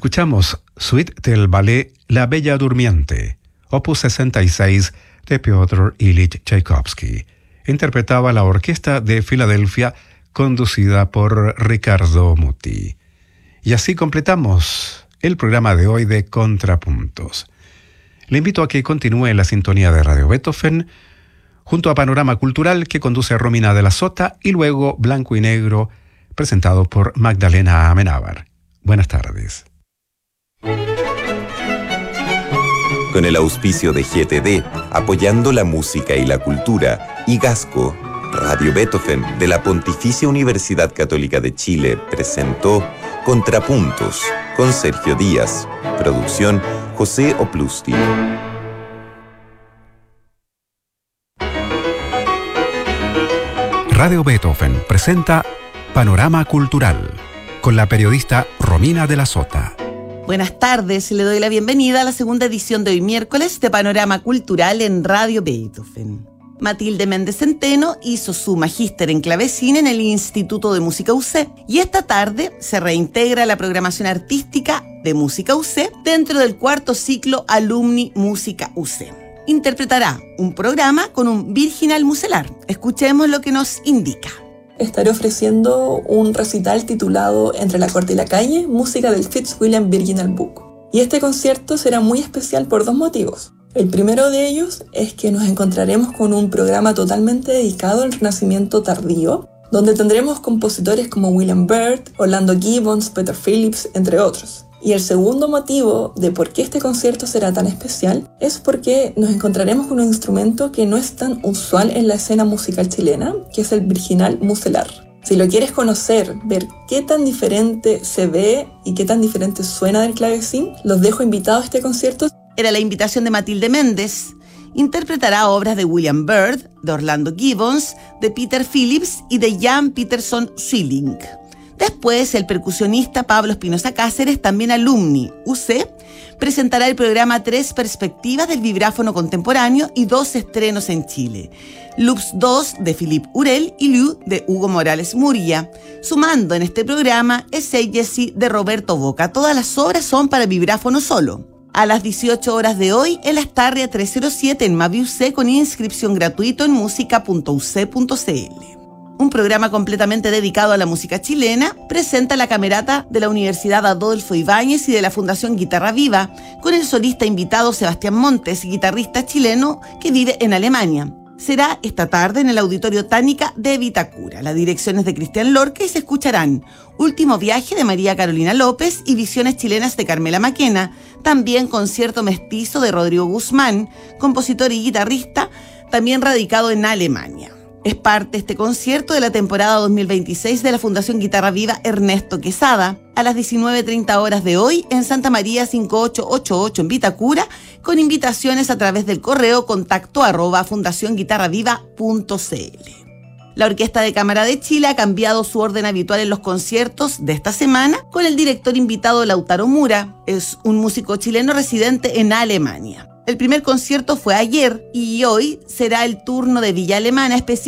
Escuchamos Suite del ballet La Bella Durmiente, opus 66 de Piotr Ilich Tchaikovsky. Interpretaba la Orquesta de Filadelfia, conducida por Ricardo Muti. Y así completamos el programa de hoy de Contrapuntos. Le invito a que continúe en la sintonía de Radio Beethoven, junto a Panorama Cultural, que conduce Romina de la Sota, y luego Blanco y Negro, presentado por Magdalena Amenábar. Buenas tardes. Con el auspicio de GTD, apoyando la música y la cultura, y Gasco, Radio Beethoven de la Pontificia Universidad Católica de Chile presentó Contrapuntos con Sergio Díaz. Producción José Oplusti. Radio Beethoven presenta Panorama Cultural con la periodista Romina de la Sota. Buenas tardes, le doy la bienvenida a la segunda edición de hoy miércoles de Panorama Cultural en Radio Beethoven. Matilde Méndez Centeno hizo su magíster en clavecín en el Instituto de Música UC y esta tarde se reintegra la programación artística de Música UC dentro del cuarto ciclo Alumni Música UC. Interpretará un programa con un virginal muselar. Escuchemos lo que nos indica. Estaré ofreciendo un recital titulado Entre la corte y la calle, música del Fitzwilliam Virginal Book. Y este concierto será muy especial por dos motivos. El primero de ellos es que nos encontraremos con un programa totalmente dedicado al Renacimiento tardío, donde tendremos compositores como William Byrd, Orlando Gibbons, Peter Phillips, entre otros. Y el segundo motivo de por qué este concierto será tan especial es porque nos encontraremos con un instrumento que no es tan usual en la escena musical chilena, que es el virginal muselar. Si lo quieres conocer, ver qué tan diferente se ve y qué tan diferente suena del clavecín, los dejo invitados a este concierto. Era la invitación de Matilde Méndez. Interpretará obras de William Byrd, de Orlando Gibbons, de Peter Phillips y de Jan Peterson Schilling. Después, el percusionista Pablo Espinosa Cáceres, también alumni UC, presentará el programa Tres Perspectivas del Vibráfono Contemporáneo y dos estrenos en Chile. Loops 2 de Philippe Urel y Liu de Hugo Morales Murilla. Sumando en este programa Essayesi de Roberto Boca. Todas las obras son para vibráfono solo. A las 18 horas de hoy, en la Astarria 307 en Mavi UC, con inscripción gratuita en música.uc.cl. Un programa completamente dedicado a la música chilena presenta la camerata de la Universidad Adolfo Ibáñez y de la Fundación Guitarra Viva, con el solista invitado Sebastián Montes, guitarrista chileno que vive en Alemania. Será esta tarde en el Auditorio Tánica de Vitacura. La dirección es de Cristian Lorca y se escucharán Último Viaje de María Carolina López y Visiones Chilenas de Carmela Maquena, también Concierto Mestizo de Rodrigo Guzmán, compositor y guitarrista, también radicado en Alemania. Es parte este concierto de la temporada 2026 de la Fundación Guitarra Viva Ernesto Quesada, a las 19:30 horas de hoy en Santa María 5888 en Vitacura, con invitaciones a través del correo contacto@fundacionguitarraviva.cl. La Orquesta de Cámara de Chile ha cambiado su orden habitual en los conciertos de esta semana, con el director invitado Lautaro Mura. Es un músico chileno residente en Alemania. El primer concierto fue ayer y hoy será el turno de Villa Alemana,